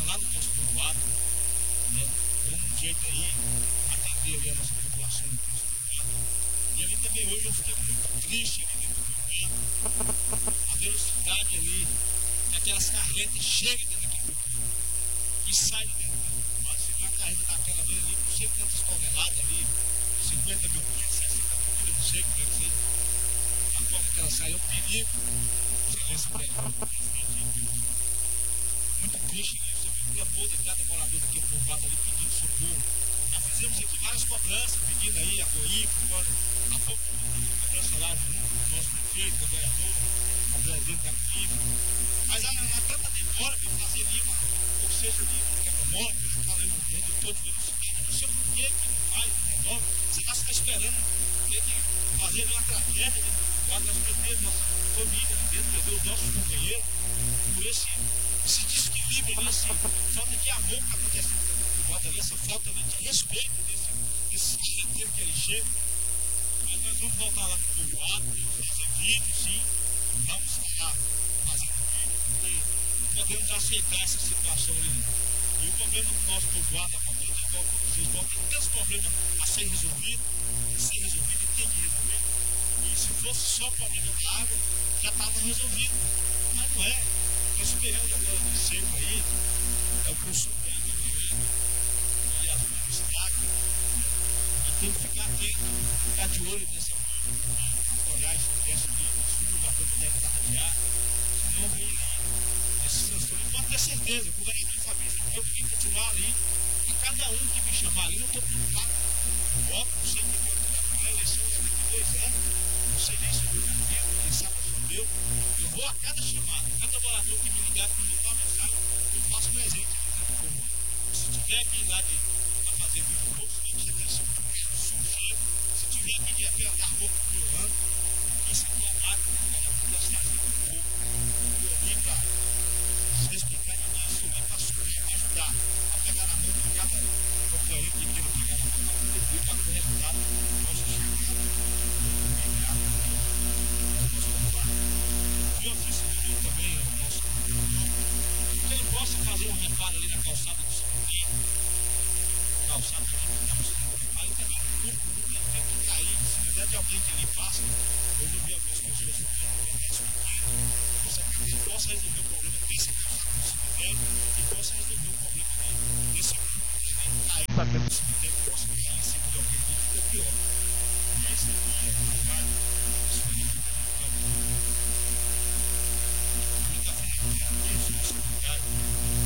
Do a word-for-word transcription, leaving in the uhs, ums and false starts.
lá no nosso povoado, né? Dando um jeito aí, atender ali a nossa população do nosso povoado. E ali também hoje eu fiquei muito triste ali dentro do povoado. A velocidade ali, daquelas carretas cheias dentro daquele povoado. E sai de dentro do povoado. Você vê uma carreta daquela vez ali, não sei quantas toneladas ali, cinquenta mil quilos, sessenta mil quilos, não sei como é que seja. A forma que ela sai é um perigo. Esse muito triste isso, você viu o clamor de cada morador daquele povoado ali pedindo socorro. Já fizemos aqui várias cobranças, pedindo aí a Goico, a pouco cobrança lá junto com o nosso prefeito, com o vereador, com o presidente da Goico. Mas há, há tanta demora de fazer ali uma, ou seja, ali um quebra-mola, que fala aí um redutor de velocidade. Não sei por que que não faz, não resolve. Você já está esperando ter que fazer ali uma tragédia dentro do povoado, nós perdemos nossa família dentro, perdeu os nossos companheiros, por esse, esse desequilíbrio, essa falta de amor que acontece no povoado ali, essa falta de respeito desse, desse carreteiro que ele chega. Mas nós vamos voltar lá no povoado, vamos fazer vídeo, sim, vamos estar fazendo vídeo, porque não podemos aceitar essa situação ali. E o problema do nosso povoado, a família, igual com vocês, tem tantos problemas a ser resolvido, a ser resolvido e tem que resolver. E se fosse só o problema da água, já estava resolvido. Mas não é. Esse período agora de seco aí, é o consumo de água maior e as bombas estragam. E tem que ficar atento, ficar de olho nessa bomba, para olhar esse teste de sul, a bomba deve estar radiada, senão vem ali esses transtornos. Pode ter certeza que o vereador de família eu tenho que continuar ali. A cada um que me chamar ali, eu estou preocupado. Voto, não sei o que eu quero, a eleição é vinte e dois anos. Não sei nem se eu tenho, quem sabe eu sou meu. Eu vou a cada chamada, cada morador que me ligar, que me mandar uma mensagem, eu faço presente no povo. Se tiver que ir lá para fazer vídeo novo, se tiver que chegar esse som cheio, se tiver que ir até andar roupa por ano, isso aqui é água, para a cidade do povo. Eu vim para explicar isso, eu vim para ajudar, a pegar na mão de cada companheiro que queira pegar na mão, para contribuir para o resultado do nosso chão. Eu fiz também o nosso que ele possa fazer um reparo ali na calçada do São Paulo, calçada que estamos fazendo um reparo, e também o público não tem que cair, se na verdade alguém que ali passa, eu já vi algumas pessoas falando, você que possa resolver o problema desse calçado do cemitério e possa resolver o problema desse público que também cair para dentro do cemitério, que possa cair em cima de alguém que fica pior. Esse aqui é o trabalho, isso aí fica muito. Jesus, obrigado.